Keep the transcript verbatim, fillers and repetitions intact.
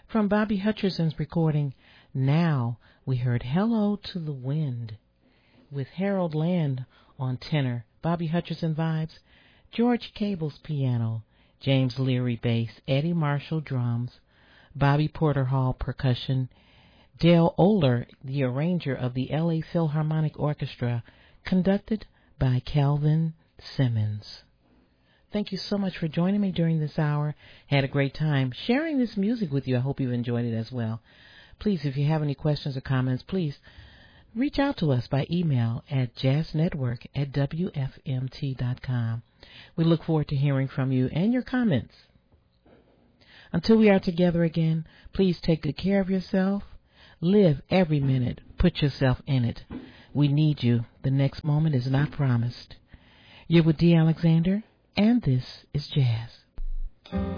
From Bobby Hutcherson's recording, Now, we heard Hello to the Wind with Harold Land on tenor, Bobby Hutcherson vibes, George Cable's piano, James Leary bass, Eddie Marshall drums, Bobby Porter Hall percussion, Dale Oler, the arranger of the L A Philharmonic Orchestra, conducted by Calvin Simmons. Thank you so much for joining me during this hour. Had a great time sharing this music with you. I hope you enjoyed it as well. Please, if you have any questions or comments, please reach out to us by email at jazznetwork at w f m t dot com. We look forward to hearing from you and your comments. Until we are together again, please take good care of yourself. Live every minute. Put yourself in it. We need you. The next moment is not promised. You're with Dee Alexander, and this is Jazz.